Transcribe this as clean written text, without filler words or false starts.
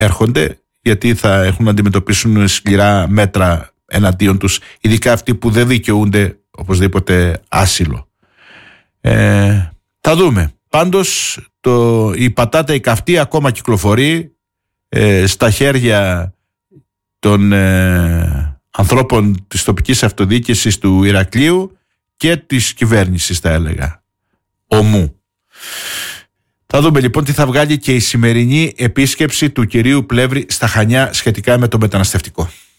έρχονται, γιατί θα έχουν να αντιμετωπίσουν σκληρά μέτρα εναντίον τους, ειδικά αυτοί που δεν δικαιούνται οπωσδήποτε άσυλο. Θα δούμε. Πάντως η πατάτα η καυτή ακόμα κυκλοφορεί στα χέρια των ανθρώπων της τοπικής αυτοδιοίκησης του Ηρακλείου και της κυβέρνησης, θα έλεγα, ομού. Θα δούμε λοιπόν τι θα βγάλει και η σημερινή επίσκεψη του κυρίου Πλεύρη στα Χανιά σχετικά με το μεταναστευτικό.